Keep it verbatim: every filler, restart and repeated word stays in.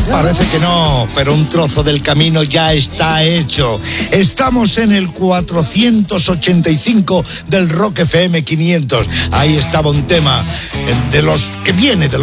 Parece que no, pero un trozo del camino ya está hecho. Estamos en el cuatrocientos ochenta y cinco del Rock F M quinientos. Ahí estaba un tema de los que viene de los